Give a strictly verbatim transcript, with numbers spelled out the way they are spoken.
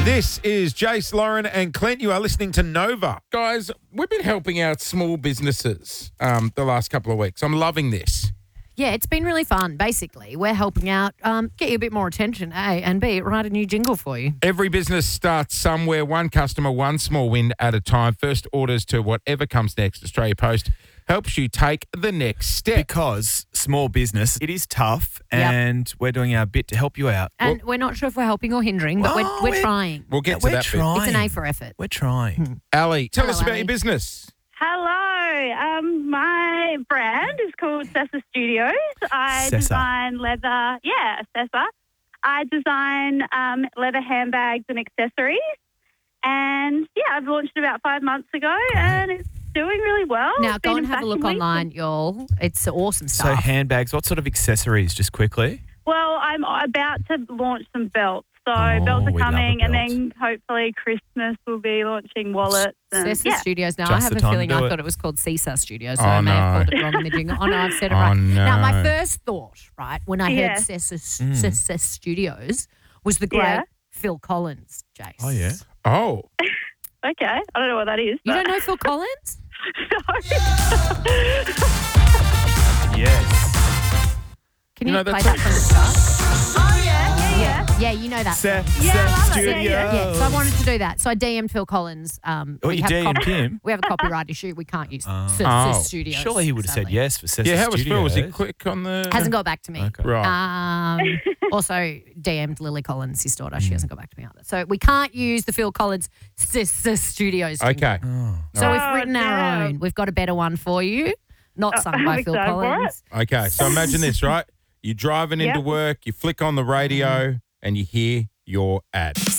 This is Jace, Lauren and Clint. You are listening to Nova. Guys, we've been helping out small businesses um, the last couple of weeks. I'm loving this. Yeah, it's been really fun. Basically, we're helping out, um, get you a bit more attention, A, and B, write a new jingle for you. Every business starts somewhere, one customer, one small win at a time. First orders to whatever comes next. Australia Post helps you take the next step. Because small business, it is tough, Yep. and we're doing our bit to help you out. And we're not sure if we're helping or hindering, but Oh, we're, we're we're- trying. We'll get Yeah, to we're that trying. It's an A for effort. We're trying. bit. Ali, tell Hello, us about Ali. your business. Hello. Um, my brand is called Sessa Studios. I Sessa. design leather. Yeah, Sessa. I design um, leather handbags and accessories. And yeah, I've launched it about five months ago, and it's doing really well. Now, It's go been and in have a look Fashion Week. online, y'all. It's awesome So stuff. handbags, what sort of accessories, just quickly? Well, I'm about to launch some belts. So Oh, belts are we love a coming, and belt. then hopefully Christmas we'll be launching wallets. And, Sessa yeah. Studios. Now, Just I have the a time to feeling do I it. thought it was called Cisa Studios, so Oh, I may have no. called it wrong in the jingle. Oh, no, I've said it Oh, right. Now, my no. first thought, right, when I heard Yeah. Sessa, Mm. Sessa Studios was the great Yeah. Phil Collins, Jace. Oh, yeah. Oh, Okay, I don't know what that is. You but- don't know Phil Collins? Yes. Can You you, know, play that's that a- from the start? Oh, yeah, yeah, yeah. Yeah, you know that. Set, song. Yeah, I set love it. studio. Yeah, yeah. Yeah, so I wanted to do that. So I D M'd Phil Collins. Um, Oh, we you have D M'd copy- him? We have a copyright issue. We can't use Oh. Sis Oh. Studios. Surely he would have said sadly. yes for Sessa yeah, how was Phil? Was he Studios. quick on the... Hasn't got back to me. Okay. Right. Um, also D M'd Lily Collins, his daughter. She hasn't got back to me either. So we can't use the Phil Collins Sis Sis Studios. jingle. Okay. Oh. So Oh, we've written our damn. own. We've got a better one for you. Not Oh, sung I'm by Phil excited for Collins. Okay, so imagine this, right? You're driving into Yep. work, you flick on the radio, and you hear your ad.